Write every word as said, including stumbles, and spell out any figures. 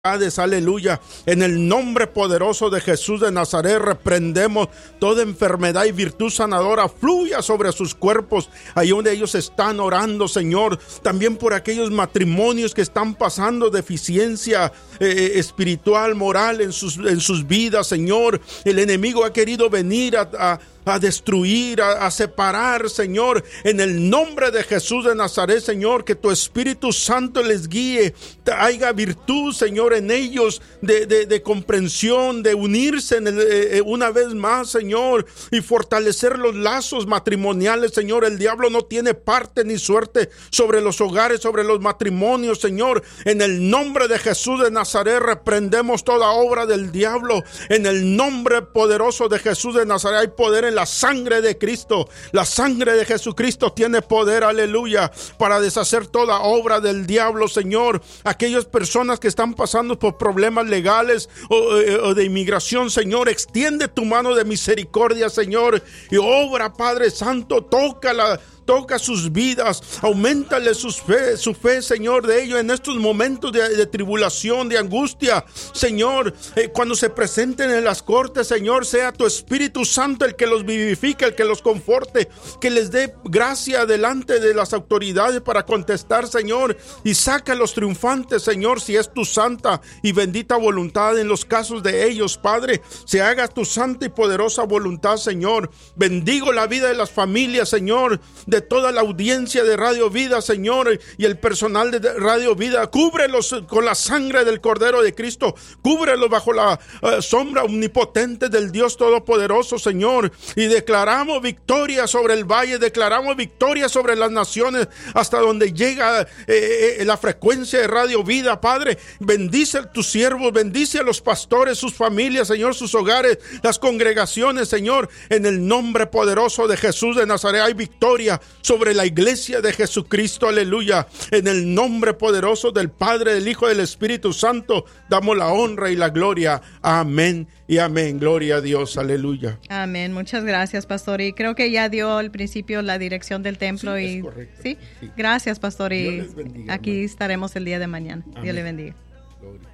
Aleluya. En el nombre poderoso de Jesús de Nazaret reprendemos toda enfermedad y virtud sanadora fluya sobre sus cuerpos, ahí donde ellos están orando, Señor. También por aquellos matrimonios que están pasando deficiencia eh, espiritual, moral en sus, en sus vidas, Señor. El enemigo ha querido venir a, a a destruir, a, a separar, Señor, en el nombre de Jesús de Nazaret, Señor, que tu Espíritu Santo les guíe, haya virtud, Señor, en ellos de, de, de comprensión, de unirse en el, eh, una vez más, Señor, y fortalecer los lazos matrimoniales, Señor. El diablo no tiene parte ni suerte sobre los hogares, sobre los matrimonios, Señor. En el nombre de Jesús de Nazaret reprendemos toda obra del diablo. En el nombre poderoso de Jesús de Nazaret hay poder en la sangre de Cristo. La sangre de Jesucristo tiene poder, aleluya, para deshacer toda obra del diablo, Señor. Aquellas personas que están pasando por problemas legales o, o de inmigración, Señor, extiende tu mano de misericordia, Señor, y obra, Padre Santo, tócala. Toca sus vidas, auméntale sus fe, su fe, Señor, de ellos en estos momentos de, de tribulación, de angustia, Señor. Eh, cuando se presenten en las cortes, Señor, sea tu Espíritu Santo el que los vivifique, el que los conforte, que les dé gracia delante de las autoridades para contestar, Señor, y saca a los triunfantes, Señor, si es tu santa y bendita voluntad en los casos de ellos, Padre. Se haga tu santa y poderosa voluntad, Señor. Bendigo la vida de las familias, Señor, de toda la audiencia de Radio Vida, Señor, y el personal de Radio Vida. Cúbrelos con la sangre del Cordero de Cristo. Cúbrelos bajo la uh, sombra omnipotente del Dios Todopoderoso, Señor. Y declaramos victoria sobre el valle, declaramos victoria sobre las naciones, hasta donde llega eh, eh, la frecuencia de Radio Vida, Padre. Bendice a tus siervos, bendice a los pastores, sus familias, Señor, sus hogares, las congregaciones, Señor. En el nombre poderoso de Jesús de Nazaret hay victoria sobre la iglesia de Jesucristo, aleluya. En el nombre poderoso del Padre, del Hijo y del Espíritu Santo damos la honra y la gloria. Amén y amén. Gloria a Dios, aleluya. Amén. Muchas gracias, pastor. Y creo que ya dio al principio la dirección del templo. Sí, y es correcto. ¿Sí? Sí. Gracias, pastor. Y aquí estaremos el día de mañana. Amén. Dios le bendiga. Gloria.